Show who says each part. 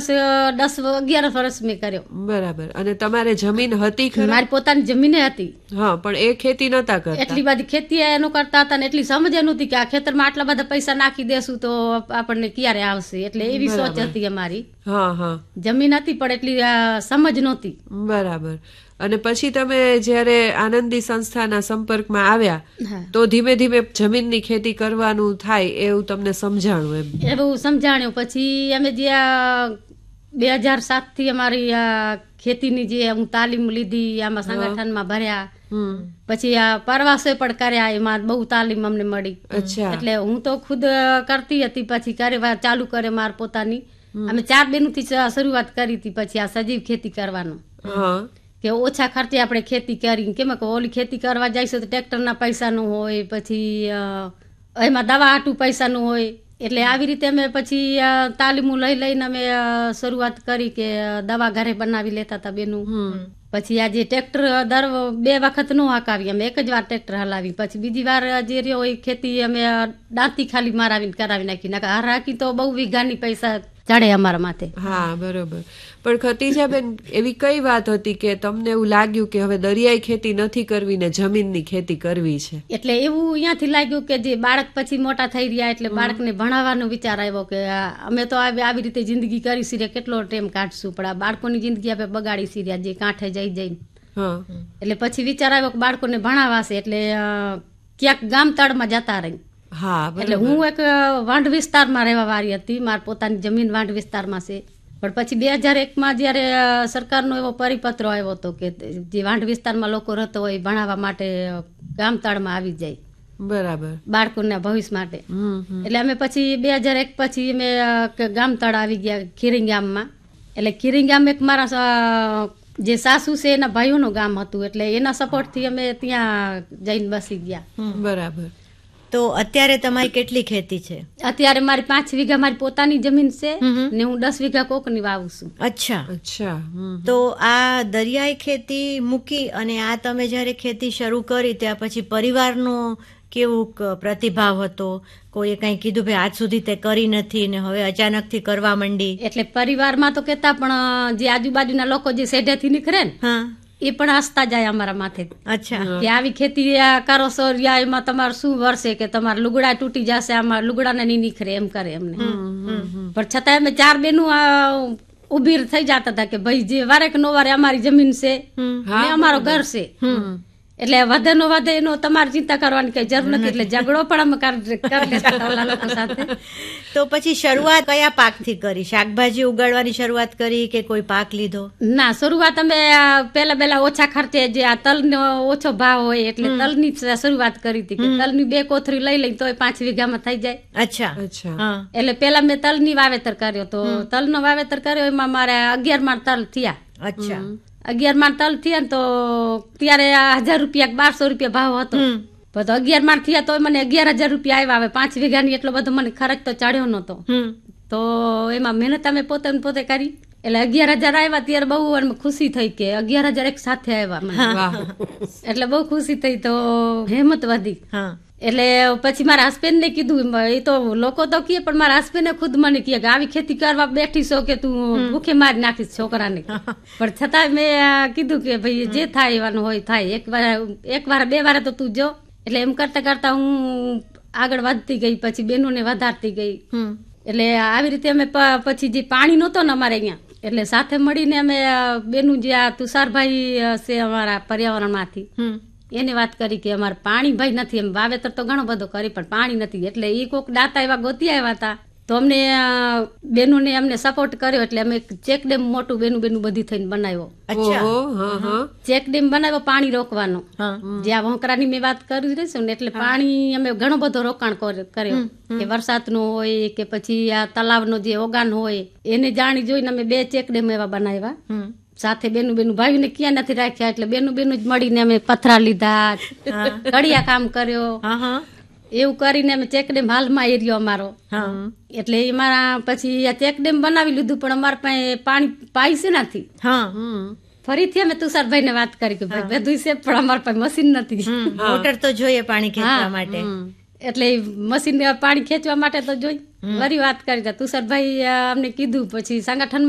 Speaker 1: વર્ષ 10-11 વર્ષ મેં કર્યો.
Speaker 2: બરાબર. અને તમારે જમીન હતી ખરી?
Speaker 1: મારી પોતાની જમીન હતી.
Speaker 2: હા, પણ એ ખેતી નતા કરતા.
Speaker 1: એટલી બધી ખેતી એનું કરતા હતા ને એટલી સમજ નહોતી કે આ ખેતરમાં આટલા બધા પૈસા નાખી દેશું તો આપણને ક્યારે આવશે, એટલે એવી સોચ હતી અમારી.
Speaker 2: હા હા,
Speaker 1: જમીન હતી પણ એટલી સમજ નહોતી.
Speaker 2: બરાબર. અને પછી તમે જયારે આનંદી સંસ્થાના સંપર્કમાં આવ્યા તો ધીમે ધીમે જમીનની ખેતી કરવાનું થાય એવું તમને સમજાણું?
Speaker 1: એવું સમજાણ્યું. પછી અમે જે 2007 થી અમારી ખેતીની જે હું તાલીમ લીધી, આમાં સંગઠનમાં ભર્યા, પછી આ પ્રવાસો પણ કર્યા, એમાં બહુ તાલીમ અમને મળી. એટલે હું તો ખુદ કરતી હતી, પછી ચાલુ કરે માર પોતાની. અમે 4 બહેનોથી શરૂઆત કરી હતી પછી આ સજીવ ખેતી કરવાનું, કે ઓછા ખર્ચે આપણે ખેતી કરી. કેમ કે ઓલી ખેતી કરવા જઈશું તો ટ્રેક્ટરના પૈસાનું હોય, પછી એમાં દવા આટું પૈસાનું હોય. એટલે આવી રીતે અમે પછી તાલીમો લઈને અમે શરૂઆત કરી કે દવા ઘરે બનાવી લેતા હતા બેનું. પછી આજે ટ્રેક્ટર દર 2 વખત નો હાકાવી, અમે એક જ વાર ટ્રેક્ટર હલાવી. પછી બીજી વાર જે રહ્યો એ ખેતી અમે દાંતી ખાલી મારાવીને કરાવી નાખી. હાર રાખી તો બહુ વીઘાની પૈસા ચડે અમારા માથે.
Speaker 2: હા, બરોબર. પણ ખતીજાબેન, એવી કઈ વાત હતી કે તમને એવું લાગ્યું કે હવે દરિયાઈ ખેતી નથી કરવી ને જમીનની ખેતી કરવી છે? એટલે
Speaker 1: એવું અહીંયાથી લાગ્યું કે જે બાળક પછી મોટા થઈ રહ્યા એટલે બાળકને ભણાવવાનો વિચાર આવ્યો કે અમે તો આવી રીતે જિંદગી કરી છીએ, કેટલો ટાઈમ કાઢશું, પણ આ બાળકોની જિંદગી આપણે બગાડી છીએ જે કાંઠે જઈને. એટલે પછી વિચાર આવ્યો કે બાળકોને ભણાવાશે એટલે ક્યાંક ગામ તળમાં જતા રહી. એટલે હું એક વાંઢ વિસ્તારમાં રહેવા વાળી હતી, મારી પોતાની જમીન વાંઢ વિસ્તારમાં છે. પણ પછી 2001માં જયારે સરકારનો એવો પરિપત્ર આવ્યો હતો કે જે વાંઢ વિસ્તારમાં લોકો રહેતો હોય ભણાવવા માટે ગામતળમાં આવી જાય, બરાબર, બાળકોના ભવિષ્ય માટે. એટલે અમે પછી 2001 પછી અમે ગામતળ આવી ગયા ખીરીંગામમાં. એટલે ખીરીંગામ એક મારા જે સાસુ છે એના ભાઈઓનું ગામ હતું, એટલે એના સપોર્ટથી અમે ત્યાં જઈને બસી ગયા.
Speaker 2: બરાબર.
Speaker 3: તો અત્યારે તમારી કેટલી ખેતી છે?
Speaker 1: અત્યારે મારી 5 વીઘા મારી પોતાની જમીન છે ને હું 10 વીઘા કોકની વાવું છું.
Speaker 3: અચ્છા. તો આ દરિયાઈ ખેતી મૂકી અને આ તમે જયારે ખેતી શરૂ કરી ત્યાં પછી પરિવારનો કેવું પ્રતિભાવ હતો? કોઈએ કઈ કીધું ભાઈ આજ સુધી તે કરી નથી ને હવે અચાનકથી કરવા માંડી?
Speaker 1: એટલે પરિવારમાં તો કેતા, પણ જે આજુબાજુના લોકો જે સેઢેથી નીકળે ને એ પણ હસતા જાય અમારા માથે.
Speaker 3: અચ્છા.
Speaker 1: કે આવી ખેતી કરો છો, એમાં તમારે શું વર્ષે કે તમારા લુગડા તૂટી જશે, આમાં લુગડાને નહીં નીકળે એમ કરે અમને. પણ છતાં અમે 4 બહેનું ઉભી થઈ જતા હતા કે ભાઈ જે વારે કે નો વારે અમારી જમીન છે ને અમારો ઘર છે, એટલે વધે નો વધે એનો તમારે ચિંતા કરવાની કઈ જરૂર નથી. એટલે ઝઘડો પણ અમે કરી લેતા ઓલા લોકો સાથે.
Speaker 3: તો પછી શરૂઆત કયા પાકથી કરી? શાકભાજી ઉગાડવાની શરૂઆત કરી કે કોઈ પાક લીધો?
Speaker 1: ના, શરૂઆત અમે પેલા ઓછા ખર્ચે જે આ તલનો ઓછો ભાવ હોય એટલે તલની શરૂઆત કરી હતી કે તલની 2 કોથળી લઈ તો 5 વીઘામાં થઈ જાય.
Speaker 3: અચ્છા.
Speaker 1: એટલે પેલા મેં તલની વાવેતર કર્યો, તો તલનો વાવેતર કર્યો એમાં મારે 11 માળ તલ થયા.
Speaker 3: અચ્છા.
Speaker 1: 11 માળ તલ થયા ને તો ત્યારે 1000 રૂપિયા 1200 રૂપિયા ભાવ હતો. તો 11 માળ થયા તો મને 11,000 રૂપિયા આવ્યા. હવે 5 વીઘાની એટલો બધો મને ખર્ચ તો ચડ્યો નતો, તો એમાં મહેનત અમે પોતે કરી. એટલે 11,000 આવ્યા ત્યારે બહુ ખુશી થઈ કે 11,000 એક સાથે આવ્યા મને. એટલે બહુ ખુશી થઈ, તો હિંમત વધી. એટલે પછી મારા હસબન્ડ ને કીધું, એ તો લોકો તો કહે પણ મારા હસબન્ડ ખુદ મને કહે કે આવી ખેતી કરવા બેઠી છો કે તું ભૂખે મારી નાખીશ છોકરાને. પણ છતાં મેં કીધું કે ભાઈ જે થાય એવાનું હોય થાય, એક વાર 2 વાર તો તું જો. એટલે એમ કરતા કરતા હું આગળ વધતી ગઈ, પછી બહેનોને વધારતી ગઈ. એટલે આવી રીતે અમે પછી જે પાણી નહોતો ને અમારે અહીંયા, એટલે સાથે મળીને અમે બેનું જે આ તુષારભાઈ છે અમારા પર્યાવરણમાંથી, એને વાત કરી કે અમારે પાણી ભાઈ નથી, એમ વાવેતર તો ઘણો બધો કરી પણ પાણી નથી. એટલે એ કોક દાતા એવા ગોતી આવ્યા હતા, તો અમને બેનોને અમને સપોર્ટ કર્યો. એટલે અમે ચેક ડેમ મોટું બેનું બધી થઈને બનાવ્યો. ચેક ડેમ બનાવ્યો પાણી રોકવાનો, જ્યાં વોંકરાની મેં વાત કરી રહી છું ને. એટલે પાણી અમે ઘણો બધો રોકાણ કર્યો કે વરસાદનું હોય કે પછી આ તલાવનો જે ઓગાન હોય એને જાણી જોઈને અમે 2 ચેક ડેમ એવા બનાવ્યા. સાથે બેનું ભાઈને ક્યાં નથી રાખ્યા, એટલે બેનું જ મળીને અમે પથરા લીધા, કડિયા કામ કર્યો. એવું કરીને અમે ચેકડેમ હાલમાં એરિયો અમારો. એટલે અમારા પછી આ ચેકડેમ બનાવી લીધું, પણ અમારા પાસે પાણી પૈસે નથી. ફરીથી અમે તુષારભાઈ ને વાત કરી કે ભાઈ બધું છે પણ અમારા પાસે મશીન નથી.
Speaker 3: મોટર તો જોઈએ પાણી ખેંચવા માટે.
Speaker 1: એટલે મશીન પાણી ખેંચવા માટે તો જોઈ. વરી વાત કરી તુષારભાઈ અમને કીધું, પછી સંગઠન